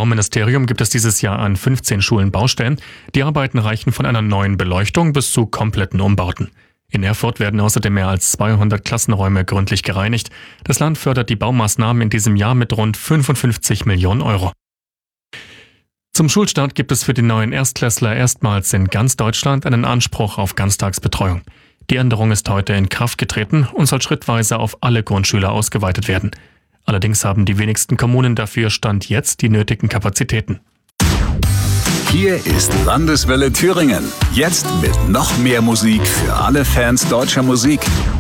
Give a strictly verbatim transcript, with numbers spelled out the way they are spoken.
Bauministerium gibt es dieses Jahr an fünfzehn Schulen Baustellen. Die Arbeiten reichen von einer neuen Beleuchtung bis zu kompletten Umbauten. In Erfurt werden außerdem mehr als zweihundert Klassenräume gründlich gereinigt. Das Land fördert die Baumaßnahmen in diesem Jahr mit rund fünfundfünfzig Millionen Euro. Zum Schulstart gibt es für die neuen Erstklässler erstmals in ganz Deutschland einen Anspruch auf Ganztagsbetreuung. Die Änderung ist heute in Kraft getreten und soll schrittweise auf alle Grundschüler ausgeweitet werden. Allerdings haben die wenigsten Kommunen dafür Stand jetzt die nötigen Kapazitäten. Hier ist Landeswelle Thüringen. Jetzt mit noch mehr Musik für alle Fans deutscher Musik.